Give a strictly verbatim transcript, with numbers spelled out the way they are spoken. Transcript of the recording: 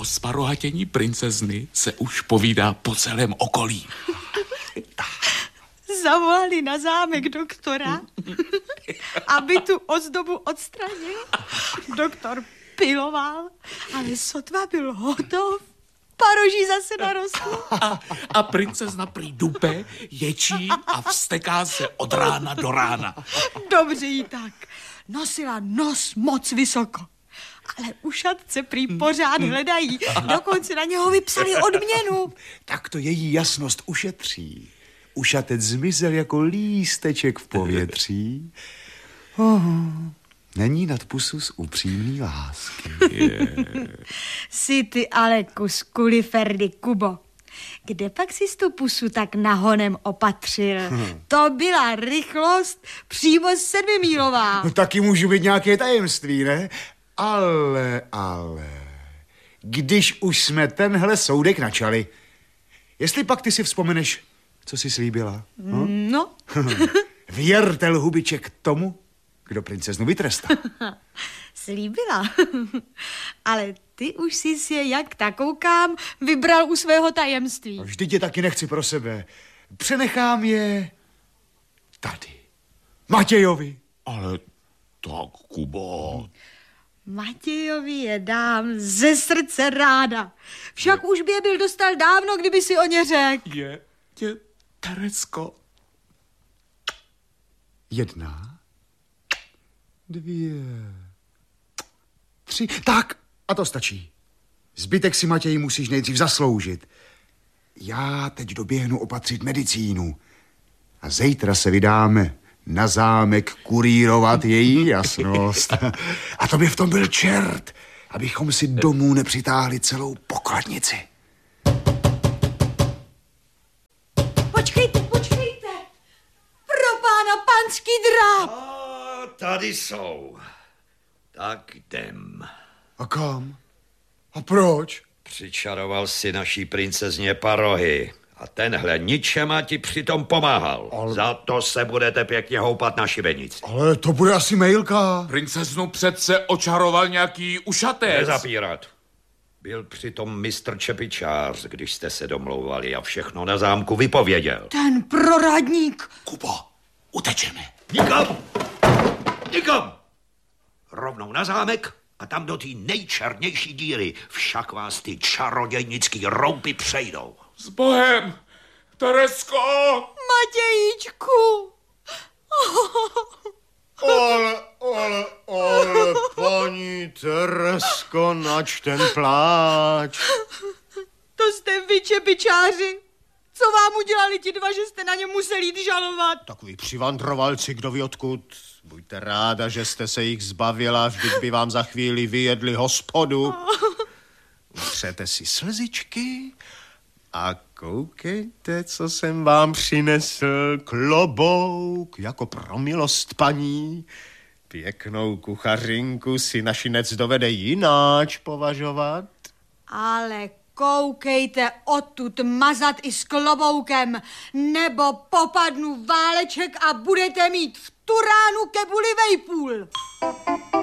O sparohatění princezny se už povídá po celém okolí. Zavolali na zámek doktora, aby tu ozdobu odstranil. Doktor piloval, ale sotva byl hotov, paroží zase narostlo. A, a princezna prý dupe, ječí a vsteká se od rána do rána. Dobře jí tak. Nosila nos moc vysoko. Ale ušatce prý pořád hledají. Dokonce na něho vypsali odměnu. Tak to její jasnost ušetří. Ušatec zmizel jako lísteček v povětří. Oh, není nad pusu z upřímný lásky. Yeah. Jsi ty ale kus kuliferdy, Kubo. Kde pak jsi tu pusu tak nahonem opatřil? Hmm. To byla rychlost přímo sedmimílová. No taky můžu být nějaké tajemství, ne? Ale, ale, když už jsme tenhle soudek načali, jestli pak ty si vzpomeneš, co jsi slíbila? Hm? No. Věrte lhubiček tomu, kdo princeznu vytrestá. Slíbila. Ale ty už jsi si je, jak tak koukám, vybral u svého tajemství. Vždyť je taky nechci pro sebe. Přenechám je tady. Matějovi. Ale tak, Kubo. Matějovi je dám ze srdce ráda. Však je. Už by je byl dostal dávno, kdyby si o ně řekl. Je, je, Teresko. Jedna, dvě, tři. Tak, a to stačí. Zbytek si, Matěji, musíš nejdřív zasloužit. Já teď doběhnu opatřit medicínu. A zítra se vydáme na zámek kurírovat její jasnost. A to by v tom byl čert, abychom si domů nepřitáhli celou pokladnici. Počkejte, počkejte. Pro pána panský dráp. A tady jsou. Tak jdem. A kam? A proč? Přičaroval si naší princezně parohy. A tenhle ničema ti přitom pomáhal. Ale... Za to se budete pěkně houpat na šibenici. Ale to bude asi mailka. Princeznu přece očaroval nějaký ušatec. Nezapírat. Byl přitom mistr Čepičář, když jste se domlouvali a všechno na zámku vypověděl. Ten proradník. Kubo, utečeme. Nikam! Nikam! Rovnou na zámek a tam do té nejčernější díry. Však vás ty čarodějnický roupy přejdou. S Bohem! Teresko! Matějíčku! Ale, ale, ale, paní Teresko, nač ten pláč. To jste vy, čepičáři. Co vám udělali ti dva, že jste na ně museli jít žalovat? Takový přivandrovalci, kdo ví odkud. Buďte ráda, že jste se jich zbavila, vždyť by vám za chvíli vyjedli hospodu. Utřete si slzičky a koukejte, co jsem vám přinesl. Klobouk, jako pro milost paní. Pěknou kuchařinku si našinec dovede jináč považovat. Ale koukejte odtud mazat i s kloboukem, nebo popadnu váleček a budete mít v turánu kebuli vejpůl.